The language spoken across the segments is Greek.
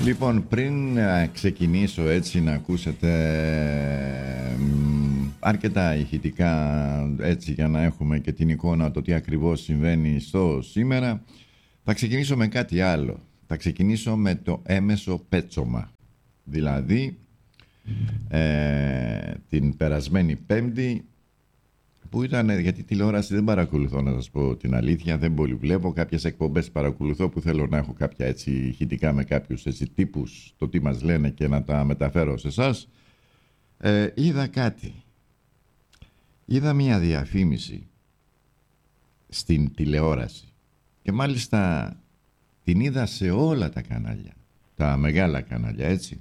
Λοιπόν, πριν ξεκινήσω έτσι να ακούσετε αρκετά ηχητικά έτσι για να έχουμε και την εικόνα το τι ακριβώς συμβαίνει στο σήμερα, θα ξεκινήσω με κάτι άλλο. Θα ξεκινήσω με το έμεσο πέτσωμα. Δηλαδή, την περασμένη Πέμπτη, που ήταν, γιατί τηλεόραση δεν παρακολουθώ να σας πω την αλήθεια, δεν πολύ βλέπω, κάποιες εκπομπές παρακολουθώ που θέλω να έχω κάποια έτσι ηχητικά με κάποιους έτσι τύπους, το τι μας λένε και να τα μεταφέρω σε εσάς. Είδα κάτι. Είδα μια διαφήμιση στην τηλεόραση και μάλιστα την είδα σε όλα τα κανάλια, τα μεγάλα κανάλια έτσι,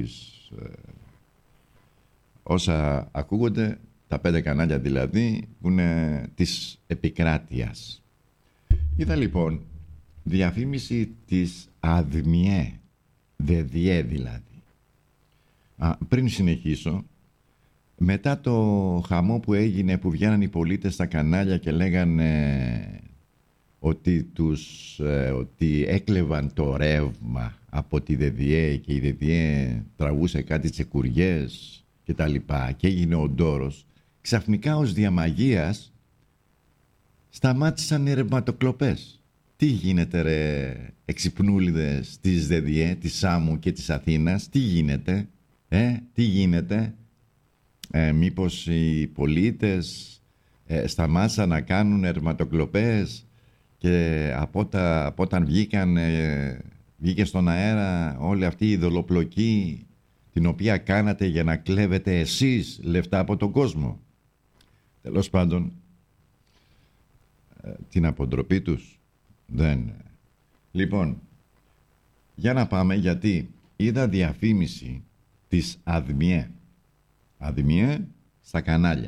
όσα ακούγονται, τα 5 κανάλια δηλαδή που είναι της επικράτειας. Είδα λοιπόν διαφήμιση της ΑΔΜΙΕ, ΔΕΔΙΕ δηλαδή. Πριν συνεχίσω, μετά το χαμό που έγινε που βγαίναν οι πολίτες στα κανάλια και λέγανε ότι έκλεβαν το ρεύμα από τη ΔΕΔΙΕ και η ΔΕΔΙΕ τραβούσε κάτι τσεκουριές και τα λοιπά και έγινε ο ντόρος, ξαφνικά ως διαμαγείας σταμάτησαν οι ρευματοκλοπές. Τι γίνεται ρε εξυπνούλιδες της ΔΕΔΙΕ, της Σάμου και της Αθήνας, τι γίνεται, τι γίνεται, μήπως οι πολίτες σταμάτησαν να κάνουν ρευματοκλοπές και από όταν βγήκε στον αέρα όλη αυτή η δολοπλοκή την οποία κάνατε για να κλέβετε εσείς λεφτά από τον κόσμο. Τέλος πάντων, την αποτροπή τους δεν. Λοιπόν, για να πάμε, γιατί είδα διαφήμιση της ΑΔΜΙΕ. ΑΔΜΙΕ στα κανάλια.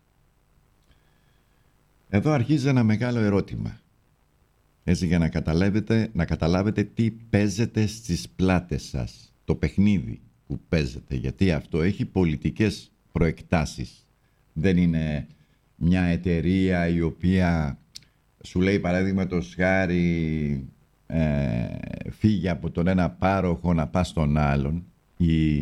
Εδώ αρχίζει ένα μεγάλο ερώτημα. Έτσι για να καταλάβετε τι παίζετε στις πλάτες σας. Το παιχνίδι που παίζετε. Γιατί αυτό έχει πολιτικές προεκτάσεις. Δεν είναι μια εταιρεία η οποία σου λέει παραδείγματος χάρη φύγει από τον ένα πάροχο να πας στον άλλον. Η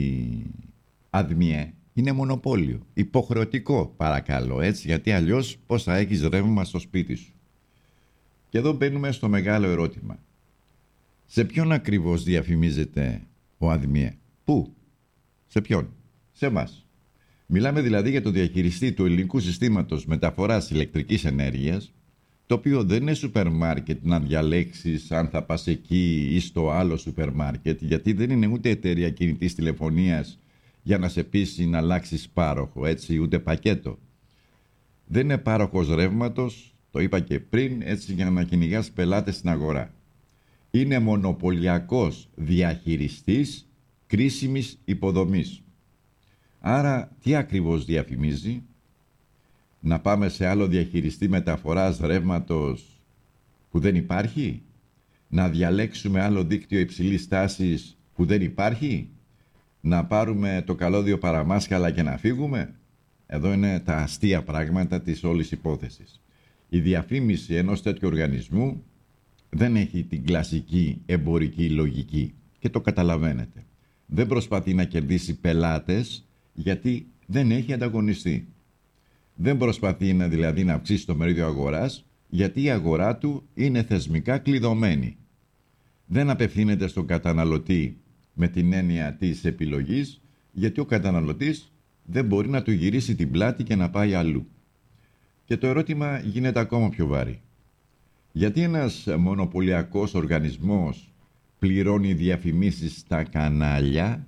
ΑΔΜΙΕ είναι μονοπόλιο. Υποχρεωτικό παρακαλώ, έτσι, γιατί αλλιώς πώς θα έχεις ρεύμα στο σπίτι σου. Και εδώ μπαίνουμε στο μεγάλο ερώτημα. Σε ποιον ακριβώς διαφημίζεται ο ΑΔΜΙΕ? Πού? Σε ποιον? Σε εμάς. Μιλάμε δηλαδή για το διαχειριστή του ελληνικού συστήματος μεταφοράς ηλεκτρικής ενέργειας, το οποίο δεν είναι σούπερ μάρκετ να διαλέξεις αν θα πας εκεί ή στο άλλο σούπερ μάρκετ, γιατί δεν είναι ούτε εταιρεία κινητής τηλεφωνίας για να σε πείσει να αλλάξεις πάροχο, έτσι, ούτε πακέτο. Δεν είναι πάροχος ρεύματος, το είπα και πριν, έτσι, για να κυνηγάς πελάτες στην αγορά. Είναι μονοπωλιακός διαχειριστής κρίσιμης υποδομής. Άρα, τι ακριβώς διαφημίζει? Να πάμε σε άλλο διαχειριστή μεταφοράς ρεύματος που δεν υπάρχει? Να διαλέξουμε άλλο δίκτυο υψηλής τάσης που δεν υπάρχει? Να πάρουμε το καλώδιο παραμάσκαλα και να φύγουμε? Εδώ είναι τα αστεία πράγματα της όλης υπόθεσης. Η διαφήμιση ενός τέτοιου οργανισμού δεν έχει την κλασική εμπορική λογική και το καταλαβαίνετε. Δεν προσπαθεί να κερδίσει πελάτες γιατί δεν έχει ανταγωνιστή. Δεν προσπαθεί δηλαδή να αυξήσει το μερίδιο αγοράς γιατί η αγορά του είναι θεσμικά κλειδωμένη. Δεν απευθύνεται στον καταναλωτή με την έννοια της επιλογής, γιατί ο καταναλωτής δεν μπορεί να του γυρίσει την πλάτη και να πάει αλλού. Και το ερώτημα γίνεται ακόμα πιο βαρύ. Γιατί ένας μονοπωλιακός οργανισμός πληρώνει διαφημίσεις στα κανάλια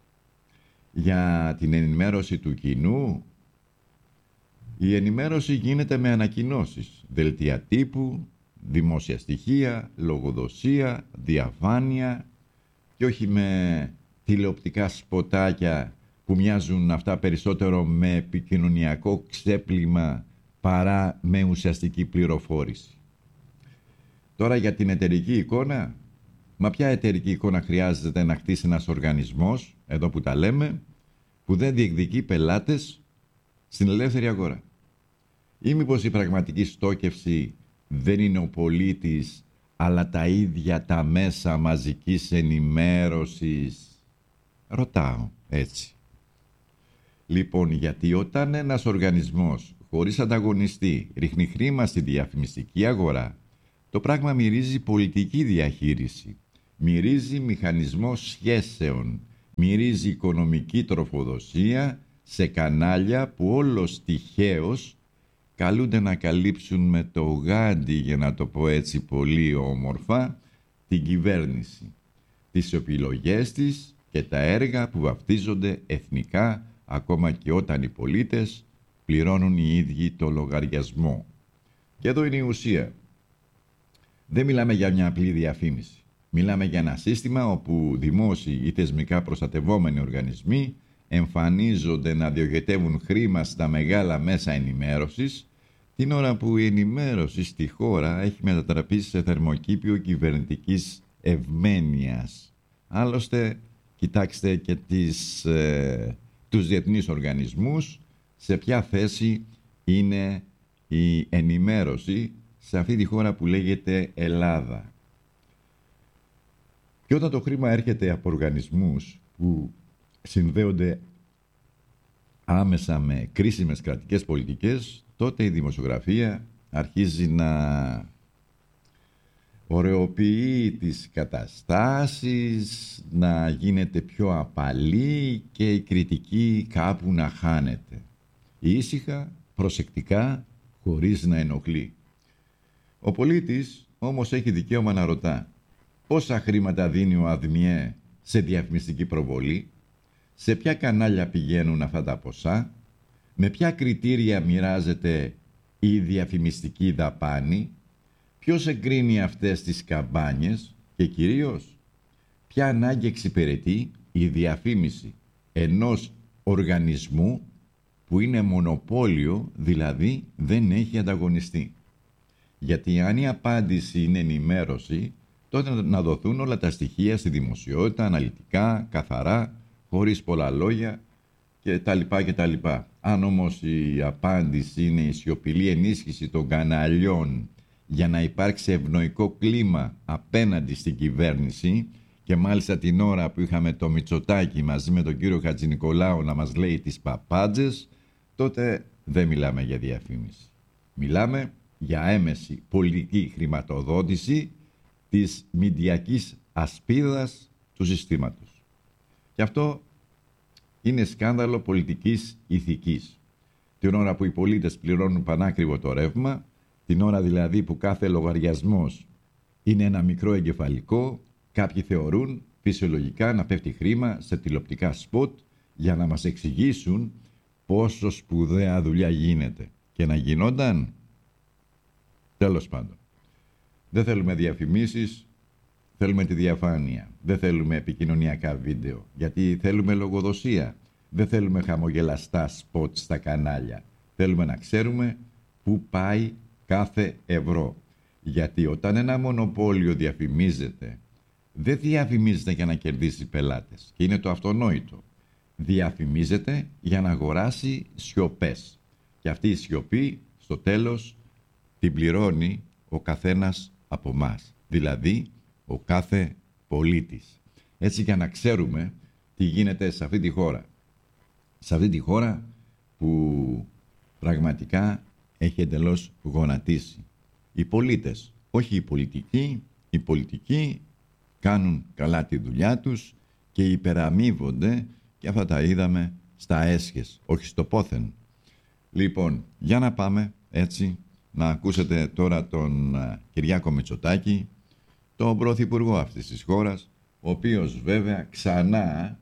για την ενημέρωση του κοινού? Η ενημέρωση γίνεται με ανακοινώσεις, δελτία τύπου, δημόσια στοιχεία, λογοδοσία, διαφάνεια και όχι με τηλεοπτικά σποτάκια που μοιάζουν αυτά περισσότερο με επικοινωνιακό ξέπλυμα παρά με ουσιαστική πληροφόρηση. Τώρα για την εταιρική εικόνα, μα ποια εταιρική εικόνα χρειάζεται να χτίσει ένας οργανισμός, εδώ που τα λέμε, που δεν διεκδικεί πελάτες στην ελεύθερη αγορά? Ή μήπως η πραγματική στόκευση δεν είναι ο πολίτης, αλλά τα ίδια τα μέσα μαζικής ενημέρωσης? Ρωτάω έτσι. Λοιπόν, γιατί όταν ένας οργανισμός χωρίς ανταγωνιστή ρίχνει χρήμα στη διαφημιστική αγορά, το πράγμα μυρίζει πολιτική διαχείριση, μυρίζει μηχανισμό σχέσεων, μυρίζει οικονομική τροφοδοσία σε κανάλια που όλος τυχαίως καλούνται να καλύψουν με το γάντι, για να το πω έτσι πολύ όμορφα, την κυβέρνηση, τις επιλογές της και τα έργα που βαφτίζονται εθνικά, ακόμα και όταν οι πολίτες πληρώνουν οι ίδιοι το λογαριασμό. Και εδώ είναι η ουσία. Δεν μιλάμε για μια απλή διαφήμιση. Μιλάμε για ένα σύστημα όπου δημόσιοι ή θεσμικά προστατευόμενοι οργανισμοί εμφανίζονται να διοχετεύουν χρήμα στα μεγάλα μέσα ενημέρωσης, την ώρα που η ενημέρωση στη χώρα έχει μετατραπεί σε θερμοκήπιο κυβερνητικής ευμένειας. Άλλωστε, κοιτάξτε και τους διεθνείς οργανισμούς, σε ποια θέση είναι η ενημέρωση σε αυτή τη χώρα που λέγεται Ελλάδα. Και όταν το χρήμα έρχεται από οργανισμούς που συνδέονται άμεσα με κρίσιμες κρατικές πολιτικές, τότε η δημοσιογραφία αρχίζει να ωρεοποιεί τις καταστάσεις, να γίνεται πιο απαλή και η κριτική κάπου να χάνεται. Ήσυχα, προσεκτικά, χωρίς να ενοχλεί. Ο πολίτης όμως έχει δικαίωμα να ρωτά πόσα χρήματα δίνει ο ΑΔΜΙΕ σε διαφημιστική προβολή, σε ποια κανάλια πηγαίνουν αυτά τα ποσά, με ποια κριτήρια μοιράζεται η διαφημιστική δαπάνη, ποιος εγκρίνει αυτές τις καμπάνιες και κυρίως ποια ανάγκη εξυπηρετεί η διαφήμιση ενός οργανισμού που είναι μονοπόλιο, δηλαδή δεν έχει ανταγωνιστή. Γιατί αν η απάντηση είναι ενημέρωση, τότε να δοθούν όλα τα στοιχεία στη δημοσιότητα, αναλυτικά, καθαρά, χωρίς πολλά λόγια κτλ. Αν όμως η απάντηση είναι η σιωπηλή ενίσχυση των καναλιών για να υπάρξει ευνοϊκό κλίμα απέναντι στην κυβέρνηση, και μάλιστα την ώρα που είχαμε το Μητσοτάκη μαζί με τον κύριο Χατζηνικολάου να μας λέει τις παπάντζες, τότε δεν μιλάμε για διαφήμιση. Μιλάμε για έμεση πολιτική χρηματοδότηση της μηντιακής ασπίδας του συστήματος. Και αυτό είναι σκάνδαλο πολιτικής ηθικής. Την ώρα που οι πολίτες πληρώνουν πανάκριβο το ρεύμα, την ώρα δηλαδή που κάθε λογαριασμός είναι ένα μικρό εγκεφαλικό, κάποιοι θεωρούν φυσιολογικά να πέφτει χρήμα σε τηλεοπτικά σποτ για να μας εξηγήσουν πόσο σπουδαία δουλειά γίνεται. Και να γινόταν, τέλος πάντων. Δεν θέλουμε διαφημίσεις, θέλουμε τη διαφάνεια. Δεν θέλουμε επικοινωνιακά βίντεο, γιατί θέλουμε λογοδοσία. Δεν θέλουμε χαμογελαστά σποτ στα κανάλια. Θέλουμε να ξέρουμε πού πάει κάθε ευρώ. Γιατί όταν ένα μονοπόλιο διαφημίζεται, δεν διαφημίζεται για να κερδίσει πελάτες. Και είναι το αυτονόητο. Διαφημίζεται για να αγοράσει σιωπές. Και αυτή η σιωπή, στο τέλος, την πληρώνει ο καθένας από μας. Δηλαδή, ο κάθε πολίτης. Έτσι για να ξέρουμε τι γίνεται σε αυτή τη χώρα. Σε αυτή τη χώρα που πραγματικά έχει εντελώς γονατίσει. Οι πολίτες, όχι οι πολιτικοί. Οι πολιτικοί κάνουν καλά τη δουλειά τους και υπεραμείβονται, και αυτά τα είδαμε στα έσχες, όχι στο πόθεν. Λοιπόν, για να πάμε έτσι να ακούσετε τώρα τον Κυριάκο Μητσοτάκη, τον πρωθυπουργό αυτής της χώρας, ο οποίος βέβαια ξανά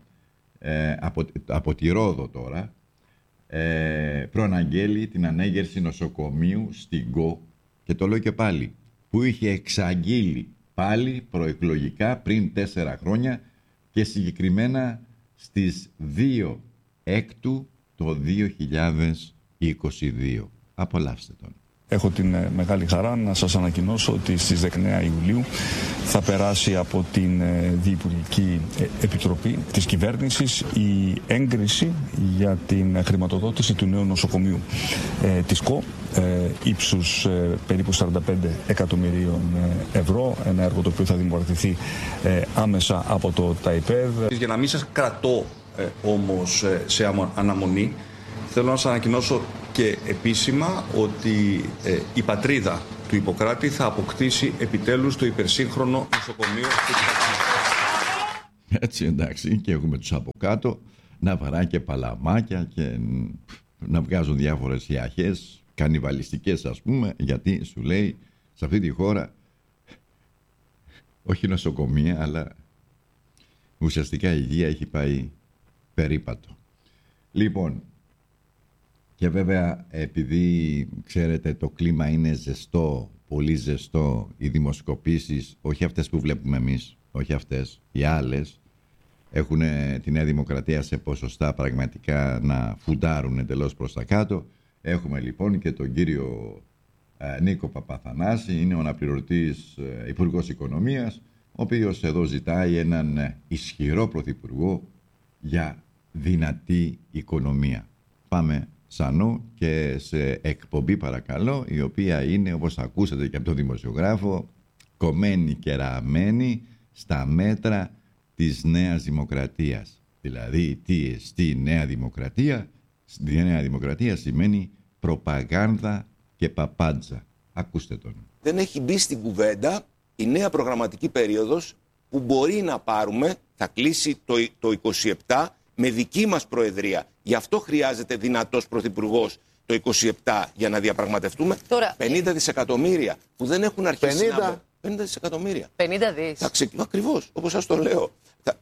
από τη Ρόδο τώρα προαναγγέλει την ανέγερση νοσοκομείου στην ΚΟ, και το λέω και πάλι, που είχε εξαγγείλει πάλι προεκλογικά πριν 4 χρόνια και συγκεκριμένα στις 2 Έκτου το 2022. Απολαύστε τον. Έχω την μεγάλη χαρά να σας ανακοινώσω ότι στις 19 Ιουλίου θα περάσει από την Διυπουργική Επιτροπή της Κυβέρνησης η έγκριση για την χρηματοδότηση του νέου νοσοκομείου της ΚΟ ύψους περίπου 45 εκατομμυρίων ευρώ, ένα έργο το οποίο θα δημιουργηθεί άμεσα από το ΤΑΙΠΕΔ. Για να μην σας κρατώ όμως σε αναμονή, θέλω να σας ανακοινώσω και επίσημα ότι η πατρίδα του Ιπποκράτη θα αποκτήσει επιτέλους το υπερσύγχρονο νοσοκομείο. Έτσι, εντάξει, και έχουμε τους από κάτω να βαρά και παλαμάκια και να βγάζουν διάφορες ιαχές, κανιβαλιστικές ας πούμε, γιατί σου λέει σε αυτή τη χώρα όχι νοσοκομεία, αλλά ουσιαστικά η υγεία έχει πάει περίπατο. Λοιπόν, και βέβαια επειδή ξέρετε το κλίμα είναι ζεστό, πολύ ζεστό, οι δημοσκοπήσεις, όχι αυτές που βλέπουμε εμείς, όχι αυτές, οι άλλες, έχουν τη Νέα Δημοκρατία σε ποσοστά πραγματικά να φουντάρουν εντελώς προς τα κάτω. Έχουμε λοιπόν και τον κύριο Νίκο Παπαθανάση, είναι ο αναπληρωτής Υπουργός Οικονομίας, ο οποίος εδώ ζητάει έναν ισχυρό πρωθυπουργό για δυνατή οικονομία. Πάμε σανού και σε εκπομπή παρακαλώ, η οποία είναι, όπως ακούσατε και από τον δημοσιογράφο, κομμένη και ραμμένη στα μέτρα της Νέας Δημοκρατίας. Δηλαδή, τι εστί Νέα Δημοκρατία? Στη Νέα Δημοκρατία σημαίνει προπαγάνδα και παπάντζα. Ακούστε τον. Δεν έχει μπει στην κουβέντα η νέα προγραμματική περίοδος που μπορεί να πάρουμε, θα κλείσει το 27 με δική μας προεδρία. Γι' αυτό χρειάζεται δυνατός πρωθυπουργός το 27 για να διαπραγματευτούμε. Τώρα, 50 δισεκατομμύρια που δεν έχουν αρχίσει 50 δισεκατομμύρια. 50 δις. Ακριβώς, όπως σας το λέω.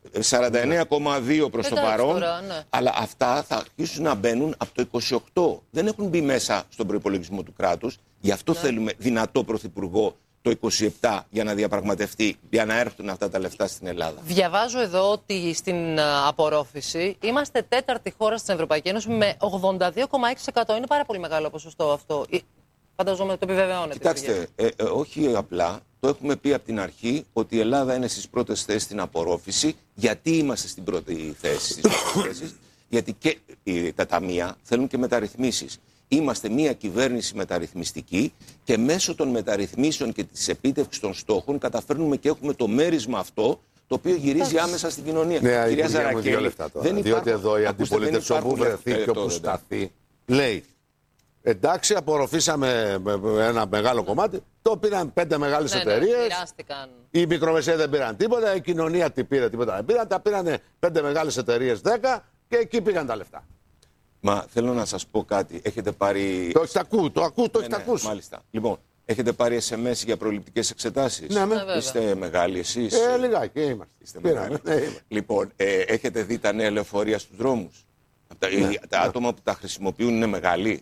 49,2 προς το παρόν, τώρα, ναι. Αλλά αυτά θα αρχίσουν να μπαίνουν από το 28. Δεν έχουν μπει μέσα στον προϋπολογισμό του κράτους. Γι' αυτό θέλουμε δυνατό πρωθυπουργό το 27 για να διαπραγματευτεί, για να έρθουν αυτά τα λεφτά στην Ελλάδα. Διαβάζω εδώ ότι στην απορρόφηση είμαστε τέταρτη χώρα στην Ευρωπαϊκή Ένωση με 82,6%. Είναι πάρα πολύ μεγάλο ποσοστό αυτό. Φανταζόμαι το επιβεβαιώνετε. Κοιτάξτε, όχι απλά. Το έχουμε πει από την αρχή ότι η Ελλάδα είναι στις πρώτες θέσεις στην απορρόφηση. Γιατί είμαστε στην πρώτη θέση? Γιατί και τα ταμεία θέλουν και μεταρρυθμίσεις. Είμαστε μια κυβέρνηση μεταρρυθμιστική και μέσω των μεταρρυθμίσεων και της επίτευξης των στόχων καταφέρνουμε και έχουμε το μέρισμα αυτό το οποίο γυρίζει άμεσα στην κοινωνία. Ναι, κυρία Ζαρακέλη, διότι εδώ η αντιπολίτευση όπου βρεθεί και όπου σταθεί λέει εντάξει, απορροφήσαμε ένα μεγάλο κομμάτι, το πήραν 5 μεγάλες εταιρείες, οι μικρομεσαίοι δεν πήραν τίποτα, η κοινωνία τι πήρε, τίποτα δεν πήραν, τα πήραν 5 μεγάλες εταιρείες 10 και εκεί πήγαν τα λεφτά. Μα θέλω να σας πω κάτι. Έχετε πάρει. Το έχετε ακούσει. Μάλιστα. Λοιπόν, έχετε πάρει SMS για προληπτικές εξετάσεις? Ναι, είστε μεγάλοι εσείς? Λιγάκι είμαστε. Είστε μεγάλοι. Λοιπόν, έχετε δει τα νέα λεωφορεία στους δρόμους? Τα άτομα που τα χρησιμοποιούν είναι μεγάλοι.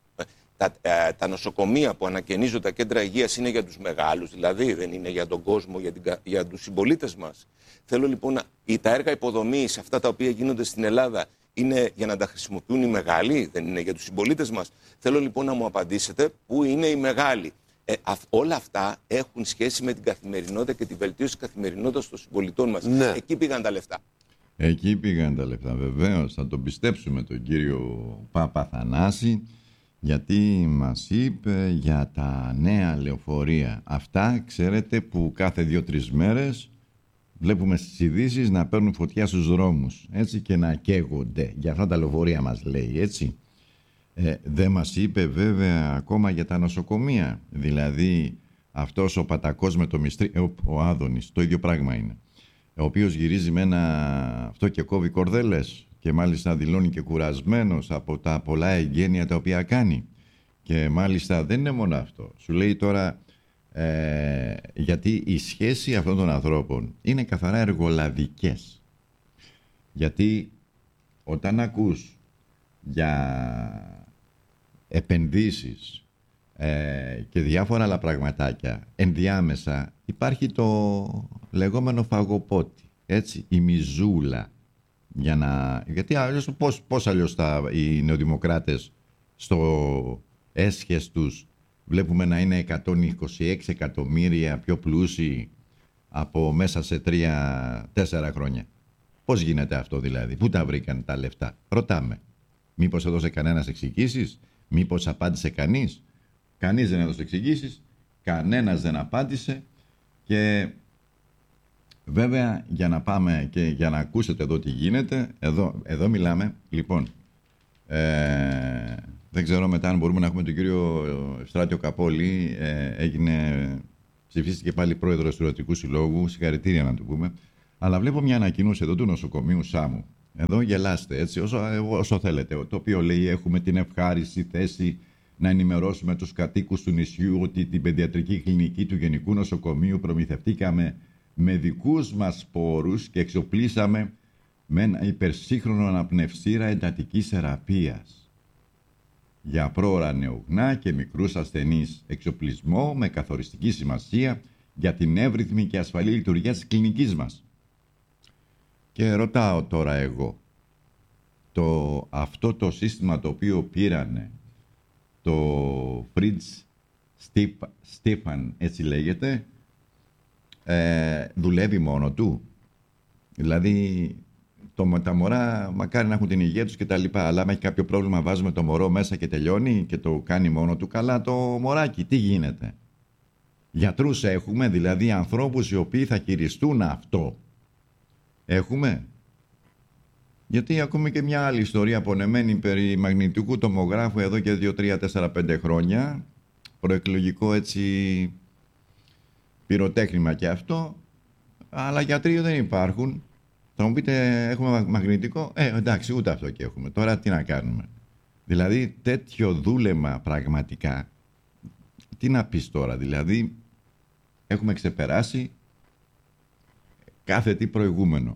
Τα νοσοκομεία που ανακαινίζουν, τα κέντρα υγείας είναι για τους μεγάλους, δηλαδή δεν είναι για τον κόσμο, για τους συμπολίτες μας. Θέλω λοιπόν τα έργα υποδομής, αυτά τα οποία γίνονται στην Ελλάδα, είναι για να τα χρησιμοποιούν οι μεγάλοι, δεν είναι για τους συμπολίτες μας? Θέλω λοιπόν να μου απαντήσετε πού είναι οι μεγάλοι. Όλα αυτά έχουν σχέση με την καθημερινότητα και τη βελτίωση της καθημερινότητας των συμπολιτών μας. Ναι. Εκεί πήγαν τα λεφτά. Εκεί πήγαν τα λεφτά, βεβαίως. Θα τον πιστέψουμε τον κύριο Παπαθανάση, γιατί μας είπε για τα νέα λεωφορεία. Αυτά, ξέρετε, που κάθε 2-3 μέρες βλέπουμε στις ειδήσεις να παίρνουν φωτιά στους δρόμους, έτσι, και να καίγονται. Για αυτά τα λεωφορεία μας λέει, έτσι. Δεν μας είπε βέβαια ακόμα για τα νοσοκομεία. Δηλαδή αυτός ο πατακός με το μυστρί, ο Άδωνης, το ίδιο πράγμα είναι, ο οποίος γυρίζει με αυτό και κόβει κορδέλες και μάλιστα δηλώνει και κουρασμένος από τα πολλά εγγένεια τα οποία κάνει. Και μάλιστα δεν είναι μόνο αυτό. Σου λέει τώρα γιατί η σχέση αυτών των ανθρώπων είναι καθαρά εργολαβικές. Γιατί όταν ακούς για επενδύσεις και διάφορα άλλα πραγματάκια, ενδιάμεσα υπάρχει το λεγόμενο φαγοπότη, έτσι, η μιζούλα. Γιατί αλλιώς, πώς αλλιώς οι νεοδημοκράτες στο έσχες τους βλέπουμε να είναι 126 εκατομμύρια πιο πλούσιοι από μέσα σε 3-4 χρόνια. Πώς γίνεται αυτό δηλαδή? Πού τα βρήκαν τα λεφτά? Ρωτάμε. Μήπως έδωσε κανένας εξηγήσεις? Μήπως απάντησε κανείς? Κανείς δεν έδωσε εξηγήσεις. Κανένας δεν απάντησε. Και βέβαια, για να πάμε και για να ακούσετε εδώ τι γίνεται, εδώ μιλάμε. Λοιπόν, δεν ξέρω μετά αν μπορούμε να έχουμε τον κύριο Στράτιο Καπόλη. Ψηφίστηκε πάλι πρόεδρος του Ερωτικού Συλλόγου. Συγχαρητήρια να του πούμε. Αλλά βλέπω μια ανακοίνωση εδώ του νοσοκομείου Σάμου. Εδώ γελάστε έτσι όσο θέλετε. Το οποίο λέει: έχουμε την ευχάριστη θέση να ενημερώσουμε τους κατοίκους του νησιού ότι την παιδιατρική κλινική του Γενικού Νοσοκομείου προμηθευτήκαμε με δικούς μας πόρους και εξοπλίσαμε με ένα υπερσύγχρονο αναπνευστήρα εντατικής θεραπείας για πρόωρα νεογνά και μικρούς ασθενείς. Εξοπλισμό με καθοριστική σημασία για την εύρυθμη και ασφαλή λειτουργία της κλινικής μας. Και ρωτάω τώρα εγώ, αυτό το σύστημα το οποίο πήρανε, το Fritz Stephan, έτσι λέγεται, δουλεύει μόνο του? Δηλαδή, τα μωρά μακάρι να έχουν την υγεία τους και τα λοιπά, αλλά αν έχει κάποιο πρόβλημα βάζουμε το μωρό μέσα και τελειώνει και το κάνει μόνο του. Καλά το μωράκι, τι γίνεται? Γιατρούς έχουμε, δηλαδή ανθρώπους οι οποίοι θα χειριστούν αυτό? Έχουμε? Γιατί ακούμε και μια άλλη ιστορία πονεμένη περί μαγνητικού τομογράφου εδώ και 2, 3, 4, 5 χρόνια. Προεκλογικό έτσι πυροτέχνημα και αυτό. Αλλά γιατροί δεν υπάρχουν. Θα μου πείτε, έχουμε μαγνητικό? Εντάξει, ούτε αυτό και έχουμε. Τώρα τι να κάνουμε? Δηλαδή τέτοιο δούλεμα πραγματικά, τι να πεις τώρα? Δηλαδή έχουμε ξεπεράσει κάθε τι προηγούμενο.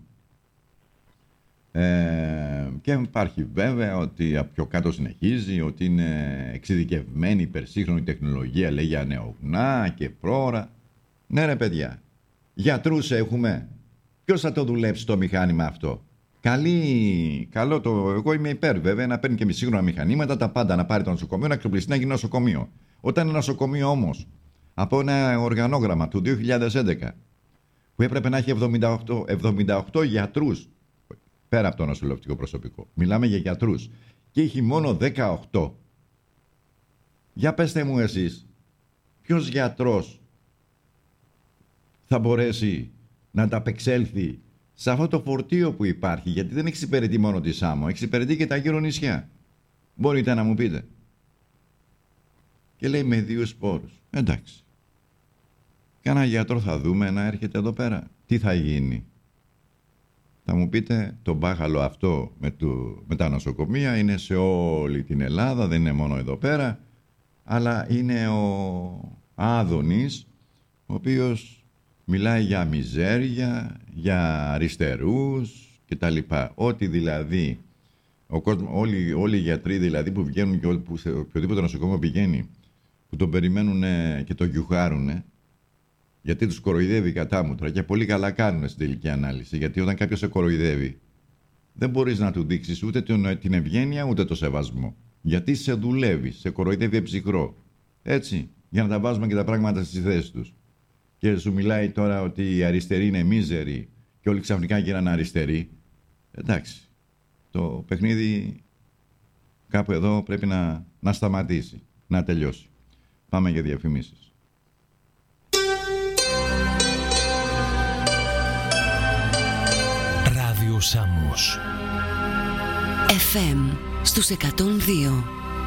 Και υπάρχει βέβαια ότι πιο κάτω συνεχίζει ότι είναι εξειδικευμένη υπερσύγχρονη τεχνολογία, λέει, για νεογνά και πρόωρα. Ναι ρε παιδιά, γιατρούς έχουμε? Ποιος θα το δουλέψει το μηχάνημα αυτό? Καλό το, εγώ είμαι υπέρ βέβαια να παίρνει και με σύγχρονα μηχανήματα, τα πάντα, να πάρει το νοσοκομείο, να εξοπλιστεί, να γίνει νοσοκομείο. Όταν είναι νοσοκομείο όμως από ένα οργανόγραμμα του 2011 που έπρεπε να έχει 78 γιατρούς πέρα από το νοσηλευτικό προσωπικό, μιλάμε για γιατρούς, και έχει μόνο 18. Για πέστε μου εσείς, ποιος γιατρός θα μπορέσει να ανταπεξέλθει σε αυτό το φορτίο που υπάρχει? Γιατί δεν εξυπηρετεί μόνο τη Σάμο, εξυπηρετεί και τα γύρω νησιά. Μπορείτε να μου πείτε? Και λέει με 2 σπόρους. Εντάξει. Κάνα γιατρό θα δούμε να έρχεται εδώ πέρα. Τι θα γίνει? Θα μου πείτε, το μπάχαλο αυτό με τα νοσοκομεία είναι σε όλη την Ελλάδα, δεν είναι μόνο εδώ πέρα, αλλά είναι ο Άδωνης, ο οποίος μιλάει για μιζέρια, για αριστερούς κτλ. Ό,τι δηλαδή, όλοι οι γιατροί δηλαδή που βγαίνουν και που σε οποιοδήποτε νοσοκομείο πηγαίνει, που τον περιμένουν και τον γιουχάρουν, γιατί τους κοροϊδεύει κατάμουτρα, και πολύ καλά κάνουν στην τελική ανάλυση. Γιατί όταν κάποιος σε κοροϊδεύει, δεν μπορείς να του δείξεις ούτε την ευγένεια ούτε το σεβασμό. Γιατί σε δουλεύει, σε κοροϊδεύει εψυχρό. Έτσι, για να τα βάζουμε και τα πράγματα στις θέσεις τους. Και σου μιλάει τώρα ότι οι αριστεροί είναι μίζεροι και όλοι ξαφνικά γίνανε αριστεροί. Εντάξει, το παιχνίδι κάπου εδώ πρέπει να σταματήσει, να τελειώσει. Πάμε για διαφημίσεις. Ράδιο Σάμος FM στους 102.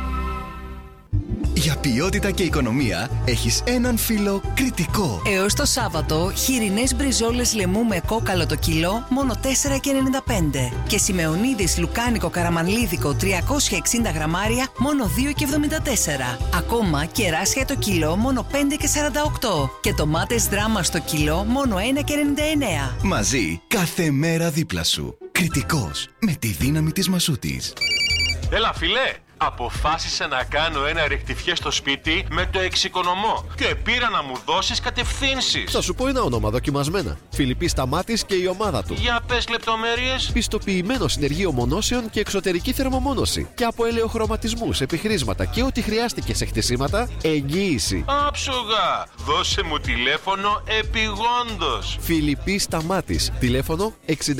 Για ποιότητα και οικονομία έχεις έναν φίλο Κρητικό. Έως το Σάββατο, χοιρινές μπριζόλες λαιμού με κόκαλο το κιλό, μόνο 4,95. Και σημεωνίδης λουκάνικο καραμανλίδικο 360 γραμμάρια, μόνο 2,74. Ακόμα κεράσια το κιλό, μόνο 5,48. Και τομάτες δράμα στο κιλό, μόνο 1,99. Μαζί, κάθε μέρα δίπλα σου. Κρητικός, με τη δύναμη της μασούτης. Έλα φίλε! Αποφάσισα να κάνω ένα ρεκτιφιέ στο σπίτι με το εξοικονομώ και πήρα να μου δώσεις κατευθύνσεις. Θα σου πω ένα όνομα δοκιμασμένα. Φιλιππής Σταμάτης και η ομάδα του. Για πες λεπτομέρειες. Πιστοποιημένο συνεργείο μονώσεων και εξωτερική θερμομόνωση. Και από ελαιοχρωματισμούς, επιχρήσματα και ό,τι χρειάστηκε σε χτισήματα, εγγύηση. Άψογα! Δώσε μου τηλέφωνο επιγόντως. Φιλιππής Σταμάτης. Τηλέφωνο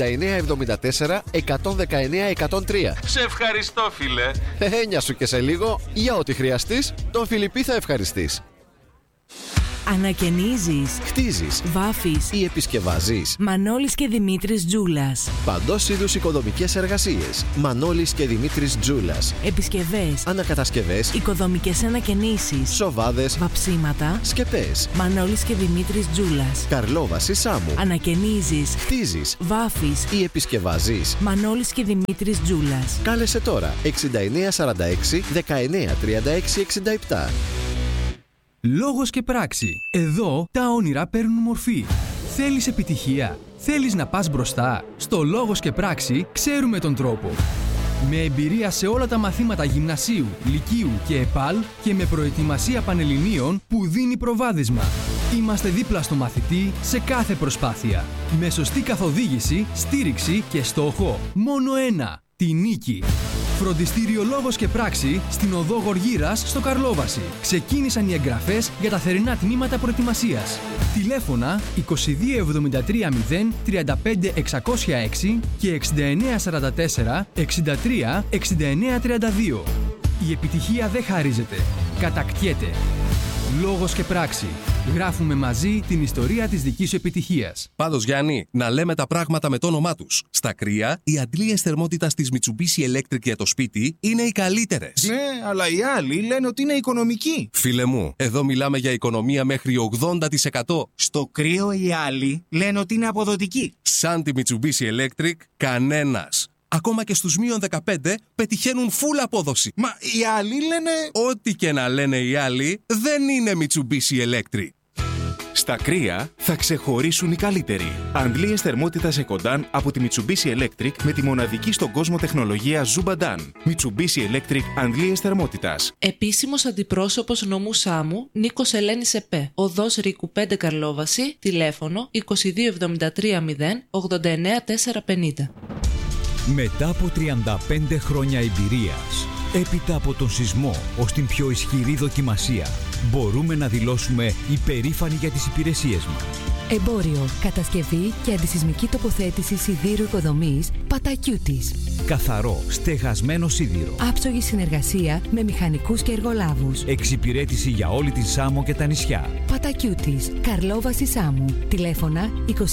6974 119 103. Σε ευχαριστώ, φίλε. Έννοια σου και σε λίγο, για ό,τι χρειαστείς, τον Φιλιππή θα ευχαριστείς. Ανακαινίζεις, χτίζεις, βάφεις ή επισκευάζεις. Μανώλης και Δημήτρης Τζούλας. Παντός είδους οικοδομικές εργασίες. Μανώλης και Δημήτρης Τζούλας. Επισκευές, ανακατασκευές, οικοδομικές ανακαινήσεις, σοβάδες, βαψίματα, σκεπές. Μανώλης και Δημήτρης Τζούλας. Καρλόβαση Σάμου. Ανακαινίζεις, χτίζεις, βάφεις ή επισκευάζεις. Μανώλης και Δημήτρης Τζούλας. Κάλεσε τώρα 6946 1936 67. Λόγος και πράξη. Εδώ τα όνειρα παίρνουν μορφή. Θέλεις επιτυχία? Θέλεις να πας μπροστά? Στο Λόγος και πράξη ξέρουμε τον τρόπο. Με εμπειρία σε όλα τα μαθήματα γυμνασίου, λυκείου και ΕΠΑΛ και με προετοιμασία πανελληνίων που δίνει προβάδισμα. Είμαστε δίπλα στο μαθητή σε κάθε προσπάθεια. Με σωστή καθοδήγηση, στήριξη και στόχο μόνο ένα: τη νίκη. Φροντιστήριο Λόγος και πράξη στην οδό Γοργύρας στο Καρλόβαση. Ξεκίνησαν οι εγγραφές για τα θερινά τμήματα προετοιμασίας. Τηλέφωνα 2273 0 35 606 και 6944 63 69 32. Η επιτυχία δεν χαρίζεται, κατακτιέται. Λόγος και πράξη. Γράφουμε μαζί την ιστορία της δικής σου επιτυχίας. Πάντως, Γιάννη, να λέμε τα πράγματα με το όνομά τους. Στα κρύα, οι αντλίες θερμότητας της Mitsubishi Electric για το σπίτι είναι οι καλύτερες. Ναι, αλλά οι άλλοι λένε ότι είναι οικονομικοί. Φίλε μου, εδώ μιλάμε για οικονομία μέχρι 80%. Στο κρύο οι άλλοι λένε ότι είναι αποδοτικοί. Σαν τη Mitsubishi Electric, κανένας. Ακόμα και στους μείον 15 πετυχαίνουν full απόδοση. Μα οι άλλοι λένε... Ό,τι και να λένε οι άλλοι, δεν είναι Mitsubishi Electric. Στα κρύα θα ξεχωρίσουν οι καλύτεροι. Αντλίες θερμότητας Ecodan από τη Mitsubishi Electric με τη μοναδική στον κόσμο τεχνολογία Zubadan. Mitsubishi Electric αντλίες θερμότητας. Επίσημος αντιπρόσωπος νομού Σάμου, Νίκος Ελένης ΕΠΕ. Οδός Ρίκου 5 Καρλόβαση, τηλέφωνο 2273 0 89 450. Μετά από 35 χρόνια εμπειρίας, έπειτα από τον σεισμό ως την πιο ισχυρή δοκιμασία, μπορούμε να δηλώσουμε υπερήφανοι για τις υπηρεσίες μας. Εμπόριο, κατασκευή και αντισεισμική τοποθέτηση σιδήρου οικοδομής Πατακιούτης. Καθαρό, στεγασμένο σίδηρο. Άψογη συνεργασία με μηχανικούς και εργολάβους. Εξυπηρέτηση για όλη την Σάμο και τα νησιά. Πατακιούτης, Καρλόβαση Σάμου. Τηλέφωνα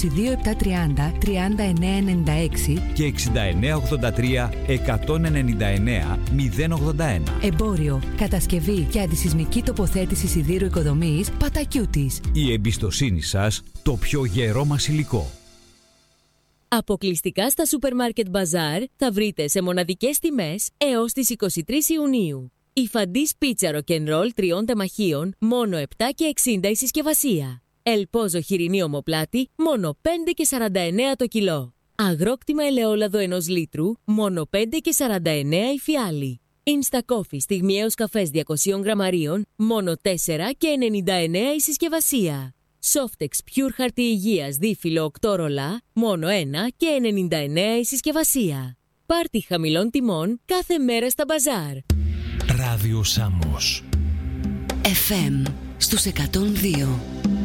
22730 3996 και 6983 199 081. Εμπόριο, κατασκευή και αντισεισμική τοποθέτηση σιδήρου οικοδομής Πατακιούτης. Η εμπιστοσύνη σας, το πιο γερό μας υλικό. Αποκλειστικά στα Supermarket Bazaar θα βρείτε σε μοναδικές τιμές έως τις 23 Ιουνίου. Η Φαντής πίτσα ροκενρόλ 3 τεμαχίων, μόνο 7 και 60 η συσκευασία. Ελπόζο χοιρινή ομοπλάτη, μόνο 5 και 49 το κιλό. Αγρόκτημα ελαιόλαδο 1 λίτρου, μόνο 5 και 49 η φιάλη. Insta Coffee στιγμιαίος καφές 200 γραμμαρίων, μόνο 4 και 99 η συσκευασία. Softex Pure χαρτί υγείας δίφυλλο 8 ρολά, μόνο 1 και 99 η συσκευασία. Πάρτι χαμηλών τιμών κάθε μέρα στα μπαζάρ. Ράδιο Σάμος. FM στους 102.